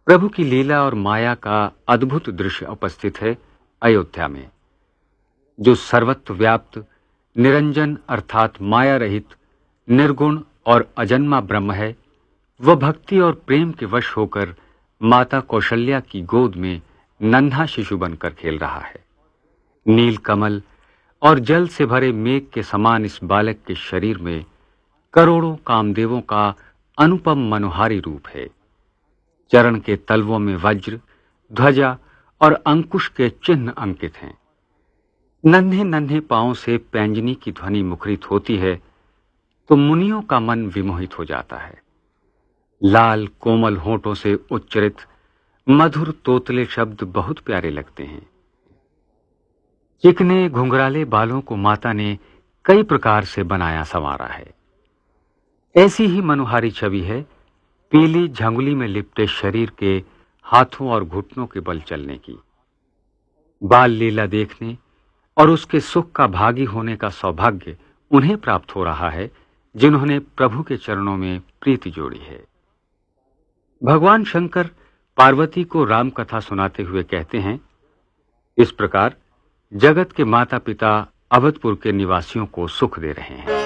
प्रभु की लीला और माया का अद्भुत दृश्य उपस्थित है अयोध्या में। जो सर्वत्र व्याप्त निरंजन अर्थात माया रहित निर्गुण और अजन्मा ब्रह्म है, वह भक्ति और प्रेम के वश होकर माता कौशल्या की गोद में नन्हा शिशु बनकर खेल रहा है। नील कमल और जल से भरे मेघ के समान इस बालक के शरीर में करोड़ों कामदेवों का अनुपम मनोहारी रूप है। चरण के तलवों में वज्र, ध्वजा और अंकुश के चिन्ह अंकित हैं। नन्हे नन्हे पांवों से पैंजनी की ध्वनि मुखरित होती है तो मुनियों का मन विमोहित हो जाता है। लाल कोमल होंठों से उच्चरित मधुर तोतले शब्द बहुत प्यारे लगते हैं। चिकने घुंघराले बालों को माता ने कई प्रकार से बनाया संवारा है। ऐसी ही मनोहारी छवि है पीली झंगुली में लिपटे शरीर के हाथों और घुटनों के बल चलने की। बाल लीला देखने और उसके सुख का भागी होने का सौभाग्य उन्हें प्राप्त हो रहा है जिन्होंने प्रभु के चरणों में प्रीति जोड़ी है। भगवान शंकर पार्वती को राम कथा सुनाते हुए कहते हैं, इस प्रकार जगत के माता पिता अवधपुर के निवासियों को सुख दे रहे हैं।